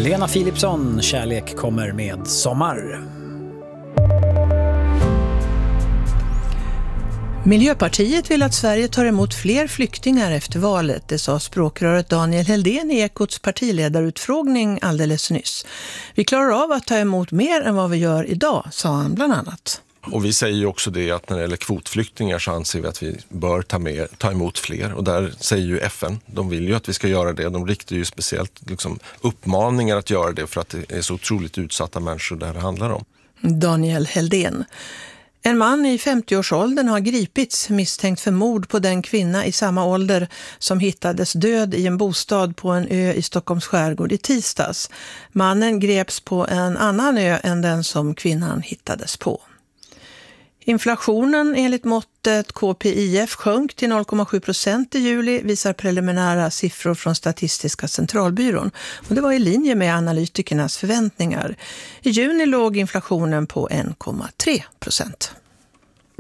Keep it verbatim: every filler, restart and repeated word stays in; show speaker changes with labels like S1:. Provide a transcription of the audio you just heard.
S1: Lena Philipsson, Kärlek kommer med sommar.
S2: Miljöpartiet vill att Sverige tar emot fler flyktingar efter valet. Det sa språkröret Daniel Heldén i Ekots partiledarutfrågning alldeles nyss. Vi klarar av att ta emot mer än vad vi gör idag, sa han bland annat.
S3: Och vi säger ju också det att när det gäller kvotflyktingar så anser vi att vi bör ta, med, ta emot fler. Och där säger ju F N, de vill ju att vi ska göra det. De riktar ju speciellt liksom, uppmaningar att göra det för att det är så otroligt utsatta människor det här handlar om.
S2: Daniel Heldén. En man i femtioårsåldern har gripits misstänkt för mord på den kvinna i samma ålder som hittades död i en bostad på en ö i Stockholms skärgård i tisdags. Mannen greps på en annan ö än den som kvinnan hittades på. Inflationen enligt måttet K P I F sjönk till noll komma sju procent i juli, visar preliminära siffror från Statistiska centralbyrån. Och det var i linje med analytikernas förväntningar. I juni låg inflationen på en komma tre procent.